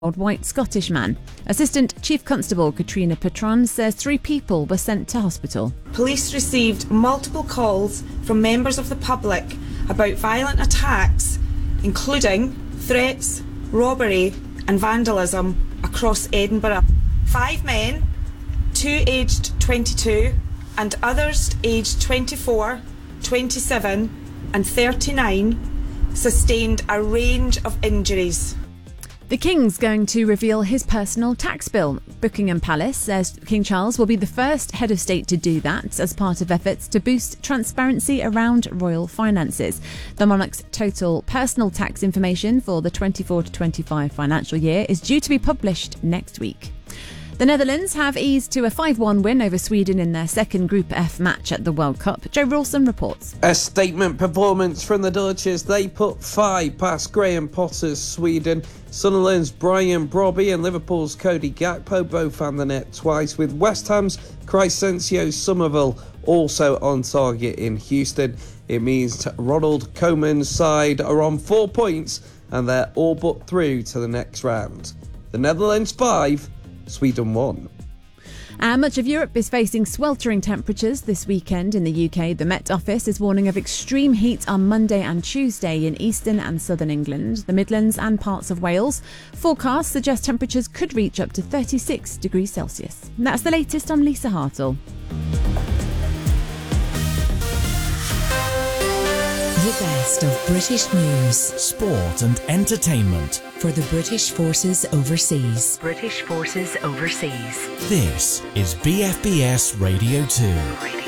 white Scottish man. Assistant Chief Constable Katrina Patron says 3 people were sent to hospital. Police received multiple calls from members of the public about violent attacks, including threats, robbery and vandalism across Edinburgh. 5 men, 2 aged 22 and others aged 24, 27 and 39, sustained a range of injuries. The King's going to reveal his personal tax bill. Buckingham Palace says King Charles will be the first head of state to do that as part of efforts to boost transparency around royal finances. The monarch's total personal tax information for the 24 to 25 financial year is due to be published next week. The Netherlands have eased to a 5-1 win over Sweden in their second Group F match at the World Cup. Joe Rawson reports. A statement performance from the Dutchess. They put 5 past Graham Potter's Sweden. Sunderland's Brian Brobby and Liverpool's Cody Gakpo both found the net twice, with West Ham's Crysencio Somerville also on target in Houston. It means Ronald Koeman's side are on 4 points and they're all but through to the next round. The Netherlands 5, Sweden 1. And much of Europe is facing sweltering temperatures this weekend. In the UK, the Met Office is warning of extreme heat on Monday and Tuesday in eastern and southern England, the Midlands and parts of Wales. Forecasts suggest temperatures could reach up to 36 degrees Celsius. That's the latest. I'm Lisa Hartle. The best of British news, sport and entertainment for the British Forces Overseas. British Forces Overseas. This is BFBS Radio 2.